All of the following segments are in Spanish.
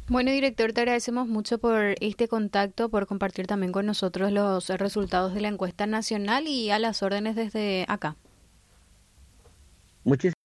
Bueno, director, te agradecemos mucho por este contacto, por compartir también con nosotros los resultados de la encuesta nacional y a las órdenes desde acá. Muchísimas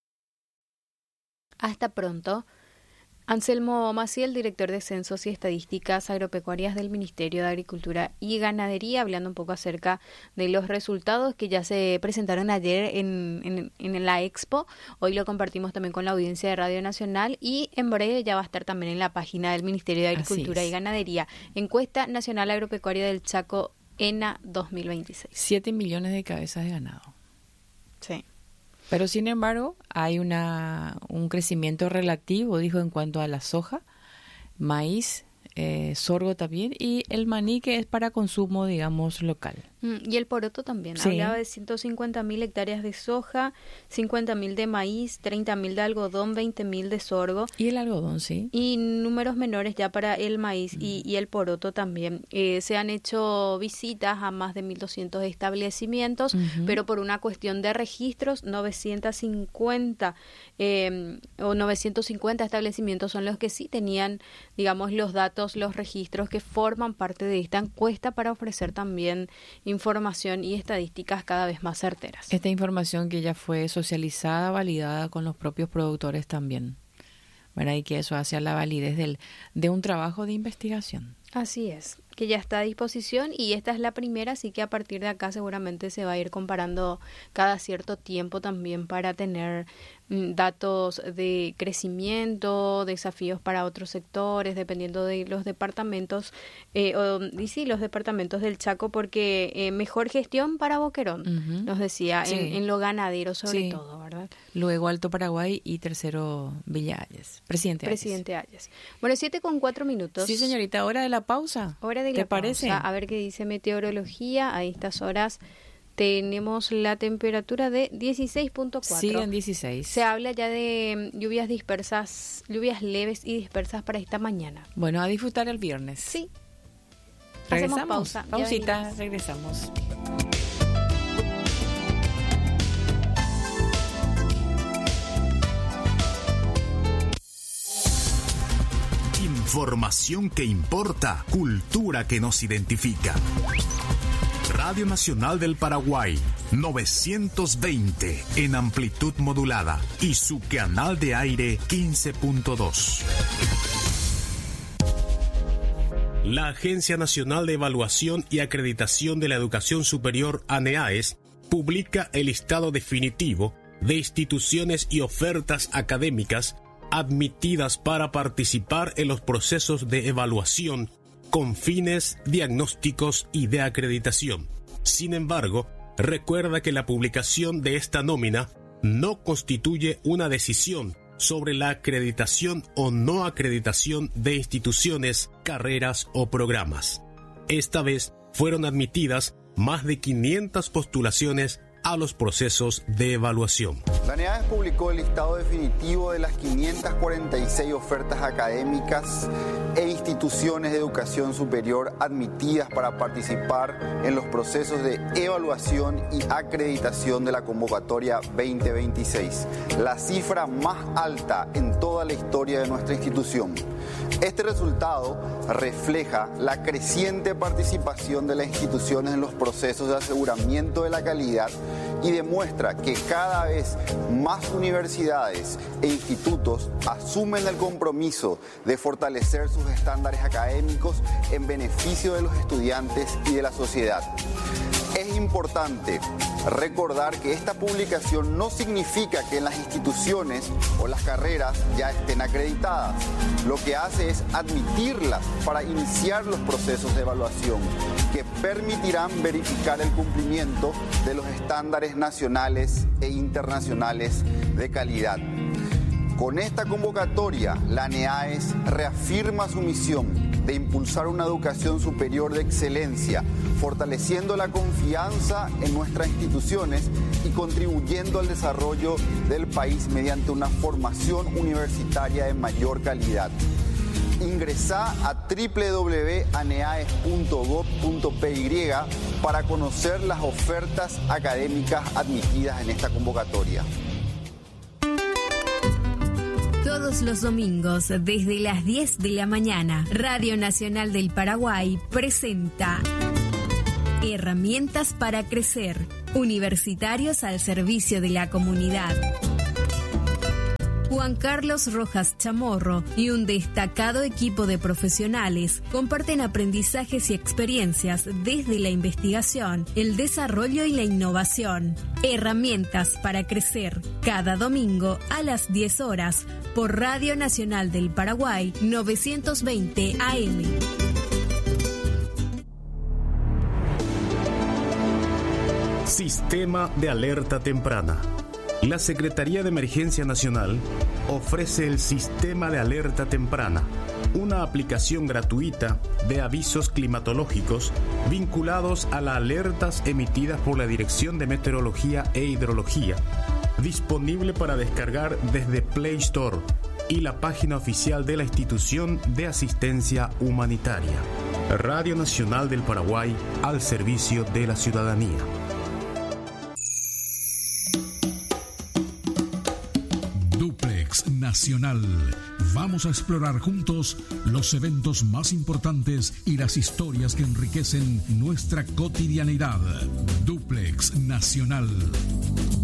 Hasta pronto. Anselmo Maciel, director de Censos y Estadísticas Agropecuarias del Ministerio de Agricultura y Ganadería, hablando un poco acerca de los resultados que ya se presentaron ayer en la Expo. Hoy lo compartimos también con la audiencia de Radio Nacional y en breve ya va a estar también en la página del Ministerio de Agricultura y Ganadería. Encuesta Nacional Agropecuaria del Chaco, ENA 2026. 7 millones de cabezas de ganado. Sí. Pero sin embargo, hay un crecimiento relativo, dijo, en cuanto a la soja, maíz, sorgo también, y el maní, que es para consumo, digamos, local. Y el poroto también. Sí. Hablaba de 150.000 hectáreas de soja, 50.000 de maíz, 30.000 de algodón, 20.000 de sorgo. Y el algodón, sí. Y números menores ya para el maíz y el poroto también. Se han hecho visitas a más de 1.200 establecimientos, pero por una cuestión de registros, 950 establecimientos son los que sí tenían, digamos, los datos, los registros que forman parte de esta encuesta para ofrecer también información y estadísticas cada vez más certeras. Esta información que ya fue socializada, validada con los propios productores también. Bueno, y que eso hace a la validez de un trabajo de investigación. Así es, que ya está a disposición y esta es la primera, así que a partir de acá seguramente se va a ir comparando cada cierto tiempo también para tener datos de crecimiento, desafíos para otros sectores, dependiendo de los departamentos, los departamentos del Chaco, porque mejor gestión para Boquerón, nos decía, sí, en lo ganadero sobre sí, todo, ¿verdad? Luego Alto Paraguay y tercero Villa Hayes. Presidente Hayes. Bueno, 7:04. Sí, señorita, hora de la pausa. Hora de la ¿Te parece? pausa. A ver qué dice meteorología. A estas horas tenemos la temperatura de 16.4. Siguen 16. Se habla ya de lluvias dispersas, lluvias leves y dispersas para esta mañana. Bueno, a disfrutar el viernes. Sí. Regresamos. Hacemos pausa. Pausita, regresamos. Información que importa, cultura que nos identifica. Radio Nacional del Paraguay, 920 en amplitud modulada y su canal de aire 15.2. La Agencia Nacional de Evaluación y Acreditación de la Educación Superior, ANEAES, publica el listado definitivo de instituciones y ofertas académicas admitidas para participar en los procesos de evaluación con fines diagnósticos y de acreditación. Sin embargo, recuerda que la publicación de esta nómina no constituye una decisión sobre la acreditación o no acreditación de instituciones, carreras o programas. Esta vez fueron admitidas más de 500 postulaciones a los procesos de evaluación. La ANEAES publicó el listado definitivo de las 546 ofertas académicas e instituciones de educación superior admitidas para participar en los procesos de evaluación y acreditación de la convocatoria 2026, la cifra más alta en toda la historia de nuestra institución. Este resultado refleja la creciente participación de las instituciones en los procesos de aseguramiento de la calidad y demuestra que cada vez más universidades e institutos asumen el compromiso de fortalecer sus estándares académicos en beneficio de los estudiantes y de la sociedad. Es importante recordar que esta publicación no significa que las instituciones o las carreras ya estén acreditadas. Lo que hace es admitirlas para iniciar los procesos de evaluación que permitirán verificar el cumplimiento de los estándares nacionales e internacionales de calidad. Con esta convocatoria, la ANEAES reafirma su misión de impulsar una educación superior de excelencia, fortaleciendo la confianza en nuestras instituciones y contribuyendo al desarrollo del país mediante una formación universitaria de mayor calidad. Ingresá a www.aneaes.gov.py para conocer las ofertas académicas admitidas en esta convocatoria. Todo Todos los domingos, desde las 10 de la mañana, Radio Nacional del Paraguay presenta Herramientas para Crecer, universitarios al servicio de la comunidad. Juan Carlos Rojas Chamorro y un destacado equipo de profesionales comparten aprendizajes y experiencias desde la investigación, el desarrollo y la innovación. Herramientas para Crecer, cada domingo a las 10 horas por Radio Nacional del Paraguay 920 AM. Sistema de alerta temprana. La Secretaría de Emergencia Nacional ofrece el Sistema de Alerta Temprana, una aplicación gratuita de avisos climatológicos vinculados a las alertas emitidas por la Dirección de Meteorología e Hidrología, disponible para descargar desde Play Store y la página oficial de la Institución de Asistencia Humanitaria. Radio Nacional del Paraguay al servicio de la ciudadanía. Nacional. Vamos a explorar juntos los eventos más importantes y las historias que enriquecen nuestra cotidianidad. Duplex Nacional.